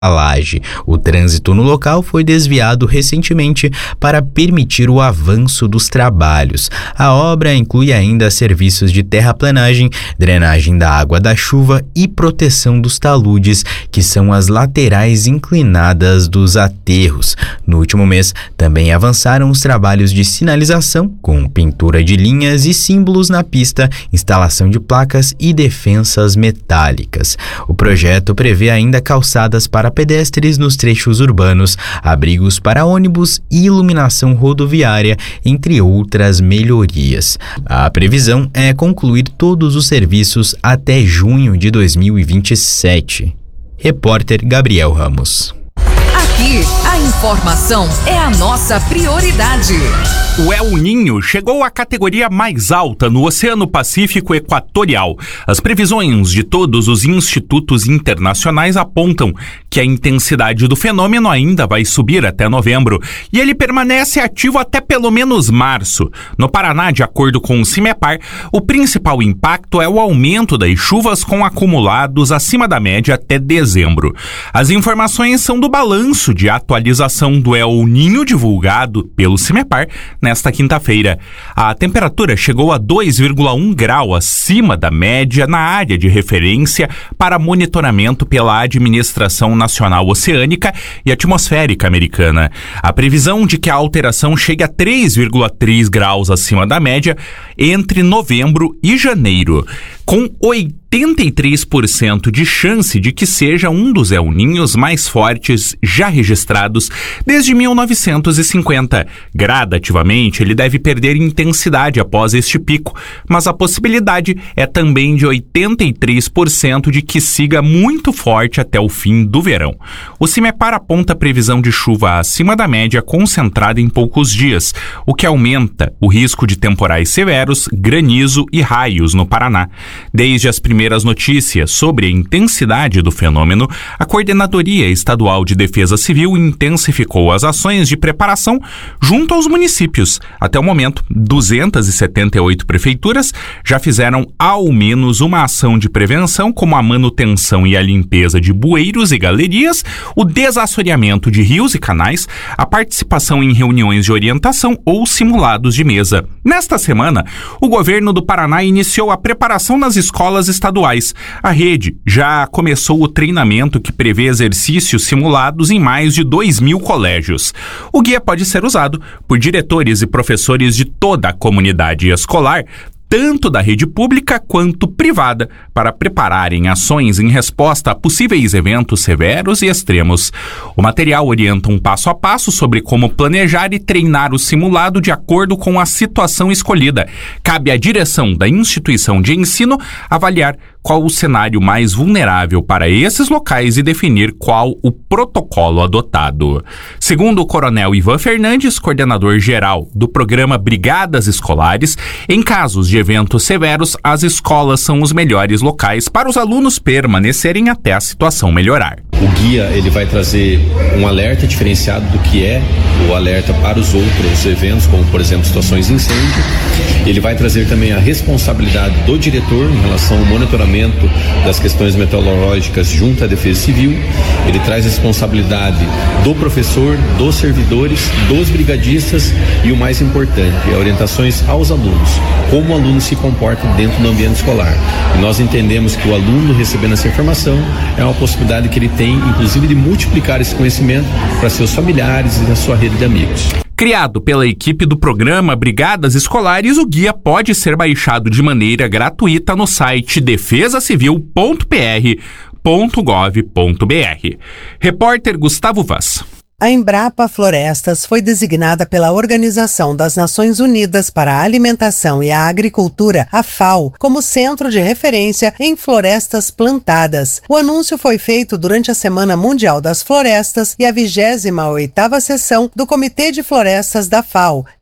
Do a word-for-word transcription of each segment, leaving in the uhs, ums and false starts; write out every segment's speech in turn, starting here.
a laje. O trânsito no local foi desviado recentemente para permitir o avanço dos trabalhos. A obra inclui ainda serviços de terraplanagem, drenagem da água da chuva e proteção dos taludes, que são as laterais inclinadas dos aterros. No último mês, também avançaram os trabalhos de sinalização, com pintura de linhas e símbolos na pista, instalação de placas e defensas metálicas. O projeto prevê ainda calçadas para pedestres nos trechos urbanos, abrigos para ônibus e iluminação rodoviária, entre outras melhorias. A previsão é concluir todos os serviços até junho de dois mil e vinte e sete. Repórter Gabriel Ramos. Aqui, a informação é a nossa prioridade. O El Niño chegou à categoria mais alta no Oceano Pacífico Equatorial. As previsões de todos os institutos internacionais apontam que a intensidade do fenômeno ainda vai subir até novembro e ele permanece ativo até pelo menos março. No Paraná, de acordo com o CIMEPAR, o principal impacto é o aumento das chuvas com acumulados acima da média até dezembro. As informações são do balanço de atualização do El Niño divulgado pelo CIMEPAR nesta quinta-feira. A temperatura chegou a dois vírgula um grau acima da média na área de referência para monitoramento pela Administração Nacional Oceânica e Atmosférica Americana. A previsão de que a alteração chegue a três vírgula três graus acima da média entre novembro e janeiro, com oitenta e três por cento de chance de que seja um dos El Niños mais fortes já registrados desde mil novecentos e cinquenta. Gradativamente, ele deve perder intensidade após este pico, mas a possibilidade é também de oitenta e três por cento de que siga muito forte até o fim do verão. O CIMEPAR aponta previsão de chuva acima da média concentrada em poucos dias, o que aumenta o risco de temporais severos, granizo e raios no Paraná. Desde as primeiras notícias sobre a intensidade do fenômeno, a Coordenadoria Estadual de Defesa Civil intensificou as ações de preparação junto aos municípios. Até o momento, duzentas e setenta e oito prefeituras já fizeram ao menos uma ação de prevenção, como a manutenção e a limpeza de bueiros e galerias, o desassoreamento de rios e canais, a participação em reuniões de orientação ou simulados de mesa. Nesta semana, o governo do Paraná iniciou a preparação nas escolas estaduais. A rede já começou o treinamento que prevê exercícios simulados em mais de dois mil colégios. O guia pode ser usado por diretores e professores de toda a comunidade escolar, tanto da rede pública quanto privada, para prepararem ações em resposta a possíveis eventos severos e extremos. O material orienta um passo a passo sobre como planejar e treinar o simulado de acordo com a situação escolhida. Cabe à direção da instituição de ensino avaliar qual o cenário mais vulnerável para esses locais e definir qual o protocolo adotado. Segundo o coronel Ivan Fernandes, coordenador geral do programa Brigadas Escolares, em casos de eventos severos, as escolas são os melhores locais para os alunos permanecerem até a situação melhorar. O guia ele vai trazer um alerta diferenciado do que é o alerta para os outros eventos, como por exemplo situações de incêndio. Ele vai trazer também a responsabilidade do diretor em relação ao monitoramento das questões meteorológicas junto à Defesa Civil. Ele traz a responsabilidade do professor, dos servidores, dos brigadistas e o mais importante, orientações aos alunos, como o aluno se comporta dentro do ambiente escolar. E nós entendemos que o aluno recebendo essa informação é uma possibilidade que ele tem, inclusive, de multiplicar esse conhecimento para seus familiares e na sua rede de amigos. Criado pela equipe do programa Brigadas Escolares, o guia pode ser baixado de maneira gratuita no site defesa civil ponto p r ponto gov ponto b r. Repórter Gustavo Vaz. A Embrapa Florestas foi designada pela Organização das Nações Unidas para a Alimentação e a Agricultura, a FAO, como centro de referência em florestas plantadas. O anúncio foi feito durante a Semana Mundial das Florestas e a vigésima oitava sessão do Comitê de Florestas da FAO,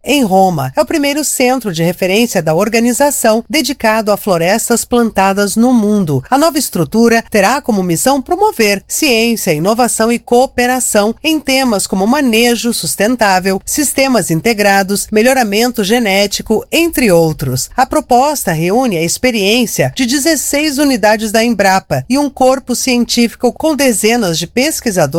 em Roma. É o primeiro centro de referência da organização dedicado a florestas plantadas no mundo. A nova estrutura terá como missão promover ciência, inovação e cooperação em temas como manejo sustentável, sistemas integrados, melhoramento genético, entre outros. A proposta reúne a experiência de dezesseis unidades da Embrapa e um corpo científico com dezenas de pesquisadores